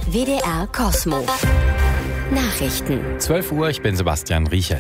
WDR Cosmo. Nachrichten. 12 Uhr, ich bin Sebastian Riechel.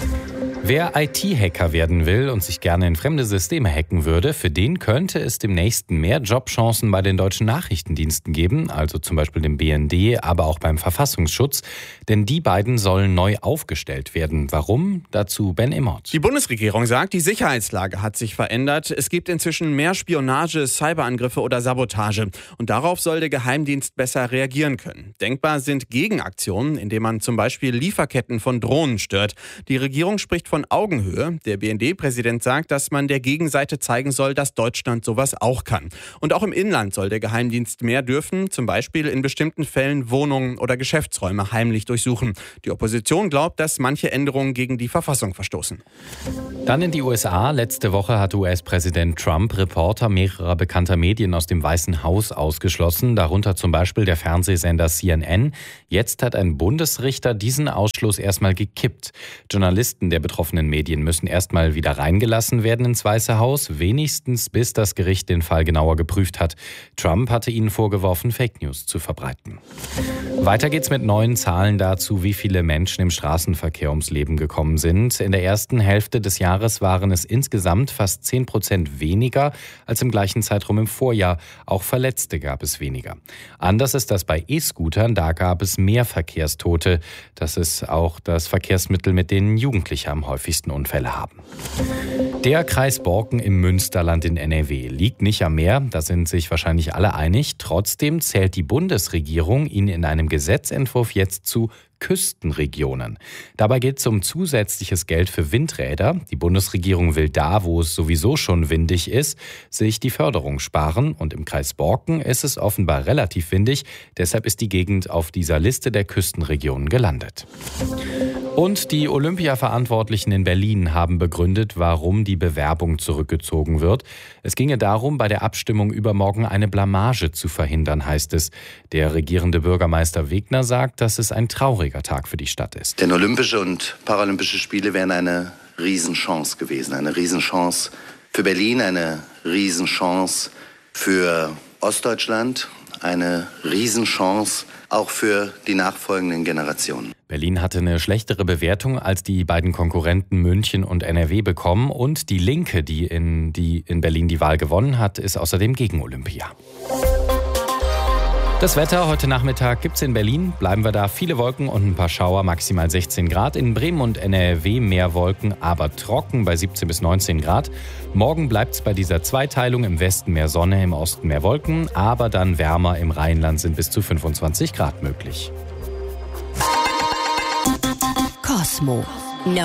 Wer IT-Hacker werden will und sich gerne in fremde Systeme hacken würde, für den könnte es demnächst mehr Jobchancen bei den deutschen Nachrichtendiensten geben, also zum Beispiel dem BND, aber auch beim Verfassungsschutz. Denn die beiden sollen neu aufgestellt werden. Warum? Dazu Ben Immert. Die Bundesregierung sagt, die Sicherheitslage hat sich verändert. Es gibt inzwischen mehr Spionage, Cyberangriffe oder Sabotage. Und darauf soll der Geheimdienst besser reagieren können. Denkbar sind Gegenaktionen, indem man zum Beispiel Lieferketten von Drohnen stört. Die Regierung spricht von Augenhöhe. Der BND-Präsident sagt, dass man der Gegenseite zeigen soll, dass Deutschland sowas auch kann. Und auch im Inland soll der Geheimdienst mehr dürfen, zum Beispiel in bestimmten Fällen Wohnungen oder Geschäftsräume heimlich durchsuchen. Die Opposition glaubt, dass manche Änderungen gegen die Verfassung verstoßen. Dann in die USA. Letzte Woche hat US-Präsident Trump Reporter mehrerer bekannter Medien aus dem Weißen Haus ausgeschlossen, darunter zum Beispiel der Fernsehsender CNN. Jetzt hat ein Bundesrichter diesen Ausschluss erstmal gekippt. Journalisten der betroffenen Medien müssen erstmal wieder reingelassen werden ins Weiße Haus, wenigstens bis das Gericht den Fall genauer geprüft hat. Trump hatte ihnen vorgeworfen, Fake News zu verbreiten. Weiter geht's mit neuen Zahlen dazu, wie viele Menschen im Straßenverkehr ums Leben gekommen sind. In der ersten Hälfte des Jahres waren es insgesamt fast 10% weniger als im gleichen Zeitraum im Vorjahr. Auch Verletzte gab es weniger. Anders ist das bei E-Scootern, da gab es mehr Verkehrstote. Das ist auch das Verkehrsmittel, mit denen Jugendliche am häufigsten Unfälle haben. Der Kreis Borken im Münsterland in NRW liegt nicht am Meer, da sind sich wahrscheinlich alle einig. Trotzdem zählt die Bundesregierung ihn in einem Gesetzentwurf jetzt zu Küstenregionen. Dabei geht es um zusätzliches Geld für Windräder. Die Bundesregierung will da, wo es sowieso schon windig ist, sich die Förderung sparen. Und im Kreis Borken ist es offenbar relativ windig. Deshalb ist die Gegend auf dieser Liste der Küstenregionen gelandet. Und die Olympia-Verantwortlichen in Berlin haben begründet, warum die Bewerbung zurückgezogen wird. Es ginge darum, bei der Abstimmung übermorgen eine Blamage zu verhindern, heißt es. Der regierende Bürgermeister Wegner sagt, dass es ein trauriger Tag für die Stadt ist. Denn Olympische und Paralympische Spiele wären eine Riesenchance gewesen. Eine Riesenchance für Berlin, eine Riesenchance für Ostdeutschland, eine Riesenchance auch für die nachfolgenden Generationen. Berlin hatte eine schlechtere Bewertung als die beiden Konkurrenten München und NRW bekommen. Und die Linke, die in Berlin die Wahl gewonnen hat, ist außerdem gegen Olympia. Das Wetter heute Nachmittag gibt's in Berlin. Bleiben wir da. Viele Wolken und ein paar Schauer, maximal 16 Grad. In Bremen und NRW mehr Wolken, aber trocken bei 17 bis 19 Grad. Morgen bleibt's bei dieser Zweiteilung. Im Westen mehr Sonne, im Osten mehr Wolken. Aber dann wärmer. Im Rheinland sind bis zu 25 Grad möglich. Cosmo.